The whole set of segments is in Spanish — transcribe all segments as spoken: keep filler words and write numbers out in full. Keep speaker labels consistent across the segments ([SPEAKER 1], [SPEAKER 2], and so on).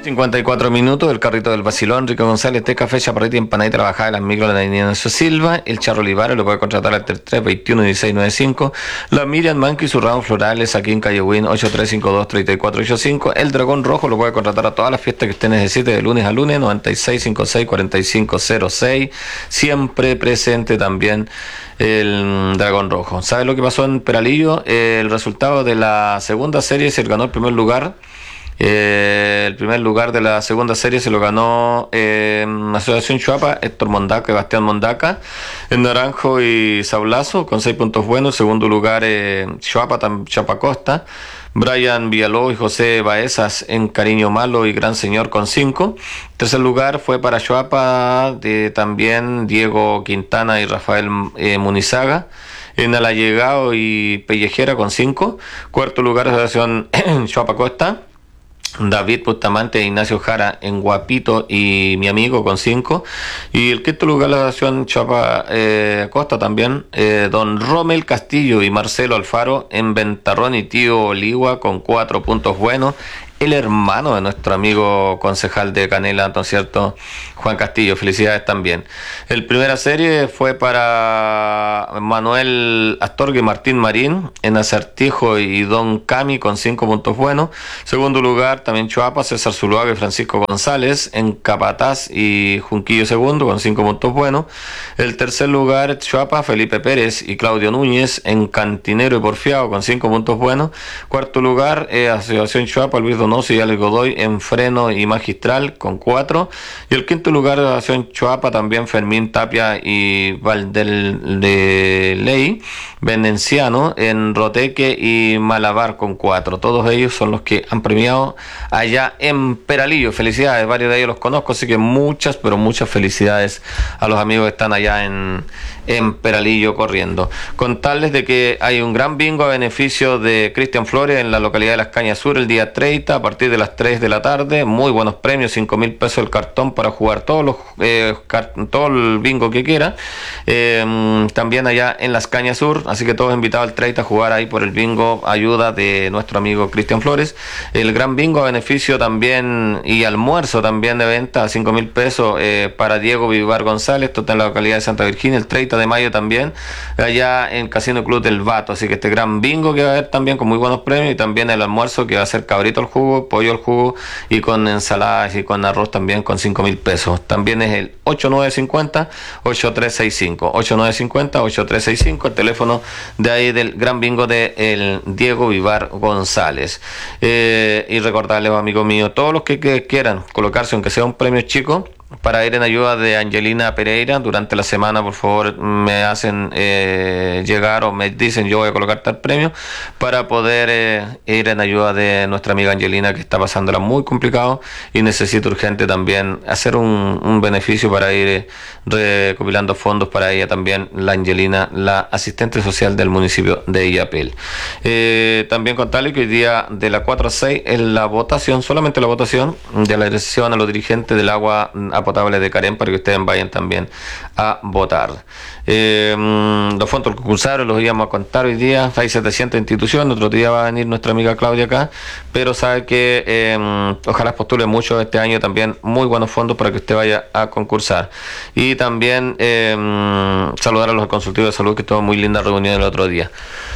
[SPEAKER 1] cincuenta y cuatro minutos, el carrito del vacilón, Rico González, té, café, chaparrita y empanadita, la bajada de las micro de la Ignacio Silva, el Charro Olivares lo puede contratar al tres tres veintiuno dieciséis noventa y cinco, la Miriam Manqui y sus ramos florales aquí en Calle Win ocho tres cinco dos tres cuatro ocho cinco, el Dragón Rojo lo puede contratar a todas las fiestas que usted necesite de lunes a lunes, noventa y seis cincuenta y seis cuarenta y cinco cero seis, siempre presente también el Dragón Rojo. ¿Sabe lo que pasó en Peralillo? El resultado de la segunda serie se ganó el primer lugar. Eh, el primer lugar de la segunda serie se lo ganó eh, Asociación Chuapa, Héctor Mondaca y Bastián Mondaca, en Naranjo y Sablazo con seis puntos buenos. Segundo lugar eh, Chuapa, Chuapa Costa, Brian Villalobos y José Baezas en Cariño Malo y Gran Señor con cinco. Tercer lugar fue para Chuapa de también Diego Quintana y Rafael eh, Munizaga en Alayegao y Pellejera con cinco. Cuarto lugar Asociación Chuapa Costa, David Bustamante e Ignacio Jara en Guapito y Mi Amigo con cinco. Y el quinto lugar la Asociación Chapa eh, Costa también, eh, Don Romel Castillo y Marcelo Alfaro en Ventarrón y Tío Oligua con cuatro puntos buenos. El hermano de nuestro amigo concejal de Canela, ¿no es cierto?, Juan Castillo, felicidades también. El primera serie fue para Manuel Astorga y Martín Marín en Acertijo y Don Cami con cinco puntos buenos. Segundo lugar también Chuapa, César Zuluaga y Francisco González en Capataz y Junquillo segundo con cinco puntos buenos. El tercer lugar Chuapa, Felipe Pérez y Claudio Núñez en Cantinero y Porfiado con cinco puntos buenos. Cuarto lugar eh, Asociación Chuapa, Luis Donoso y Alex Godoy en Freno y Magistral con cuatro. Y el quinto lugar de la Asociación Chuapa también Fermín Tapia y Valdel de Ley Venenciano en Roteque y Malabar con cuatro. Todos ellos son los que han premiado allá en Peralillo. Felicidades, varios de ellos los conozco, así que muchas, pero muchas felicidades a los amigos que están allá en, en Peralillo corriendo. Contarles de que hay un gran bingo a beneficio de Cristian Flores en la localidad de Las Cañas Sur el día treinta a partir de las tres de la tarde. Muy buenos premios, cinco mil pesos el cartón para jugar todos los eh, todo el bingo que quiera. Eh, también allá en Las Cañas Sur, así que todos invitados al treinta a jugar ahí por el bingo, ayuda de nuestro amigo Cristian Flores. El gran bingo a beneficio también y almuerzo también de venta a cinco mil pesos eh, para Diego Vivar González, esto está en la localidad de Santa Virginia, el treinta de mayo también allá en Casino Club del Vato. Así que este gran bingo que va a haber también con muy buenos premios, y también el almuerzo que va a ser cabrito al jugo, pollo al jugo y con ensaladas y con arroz también con cinco mil pesos. También es el ocho nueve cinco cero ocho tres seis cinco, ocho nueve cinco cero ocho tres seis cinco, el teléfono de ahí del gran bingo de el Diego Vivar González. Eh, y recordarles, amigos míos, todos los que, que quieran colocarse, aunque sea un premio chico, para ir en ayuda de Angelina Pereira durante la semana, por favor me hacen eh, llegar o me dicen yo voy a colocar tal premio para poder eh, ir en ayuda de nuestra amiga Angelina, que está pasándola muy complicado y necesita urgente también hacer un, un beneficio para ir eh, recopilando fondos para ella también, la Angelina, la asistente social del municipio de Illapel. Eh, también contarle que hoy día de la cuatro a seis es la votación, solamente la votación de la elección a los dirigentes del agua potable de Carén, para que ustedes vayan también a votar. Eh, los fondos concursaron los íbamos a contar hoy día, hay setecientas instituciones, otro día va a venir nuestra amiga Claudia acá, pero sabe que eh, ojalá postule mucho este año también, muy buenos fondos para que usted vaya a concursar. Y también eh, saludar a los consultivos de salud, que estuvo muy linda reunión el otro día.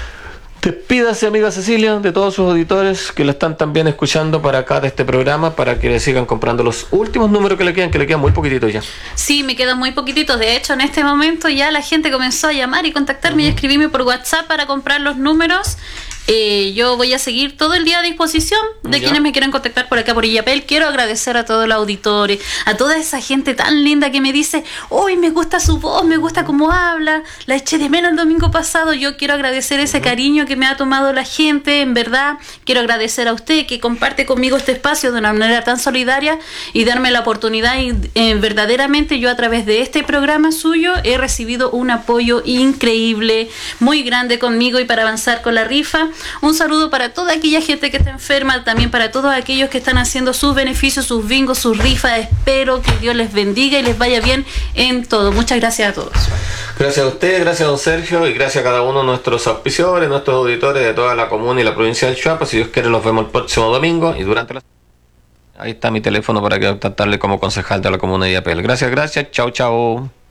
[SPEAKER 1] Despídase, amiga Cecilia, de todos sus auditores que la están también escuchando para acá de este programa, para que le sigan comprando los últimos números que le quedan, que le quedan muy poquititos ya.
[SPEAKER 2] Sí, me quedan muy poquititos. De hecho, en este momento ya la gente comenzó a llamar y contactarme uh-huh. y escribirme por WhatsApp para comprar los números. Eh, yo voy a seguir todo el día a disposición de ¿Ya? quienes me quieran contactar por acá por Illapel. Quiero agradecer a todos los auditores, a toda esa gente tan linda que me dice, uy, me gusta su voz, me gusta cómo habla, la eché de menos el domingo pasado. Yo quiero agradecer ese uh-huh. cariño que me ha tomado la gente, en verdad. Quiero agradecer a usted que comparte conmigo este espacio de una manera tan solidaria y darme la oportunidad, y eh, verdaderamente yo a través de este programa suyo he recibido un apoyo increíble, muy grande conmigo y para avanzar con la rifa. Un saludo para toda aquella gente que está enferma, también para todos aquellos que están haciendo sus beneficios, sus bingos, sus rifas. Espero que Dios les bendiga y les vaya bien en todo. Muchas gracias a todos.
[SPEAKER 1] Gracias a usted, gracias a don Sergio y gracias a cada uno de nuestros auspiciadores, nuestros auditores de toda la comuna y la provincia del Chuapa. Si Dios quiere, los vemos el próximo domingo y durante la Ahí está mi teléfono para que contactarle como concejal de la comuna de Illapel. Gracias, gracias. Chao, chao.